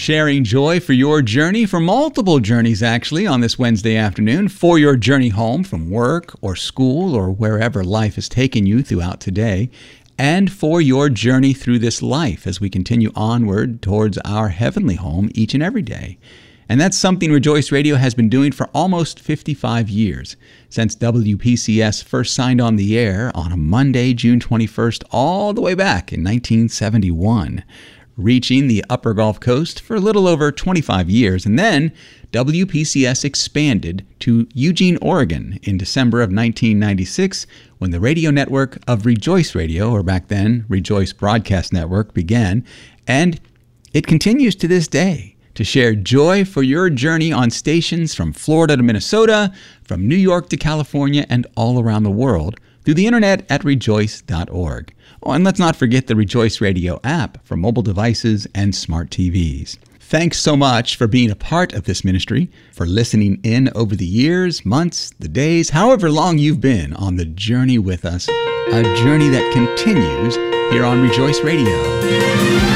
Sharing joy for your journey, for multiple journeys actually, on this Wednesday afternoon, for your journey home from work or school or wherever life has taken you throughout today, and for your journey through this life as we continue onward towards our heavenly home each and every day. And that's something Rejoice Radio has been doing for almost 55 years, since WPCS first signed on the air on a Monday, June 21st, all the way back in 1971. Reaching the Upper Gulf Coast for a little over 25 years, and then WPCS expanded to Eugene, Oregon in December of 1996 when the radio network of Rejoice Radio, or back then Rejoice Broadcast Network, began, and it continues to this day to share joy for your journey on stations from Florida to Minnesota, from New York to California, and all around the world through the internet at rejoice.org. Oh, and let's not forget the Rejoice Radio app for mobile devices and smart TVs. Thanks so much for being a part of this ministry, for listening in over the years, months, the days, however long you've been on the journey with us, a journey that continues here on Rejoice Radio.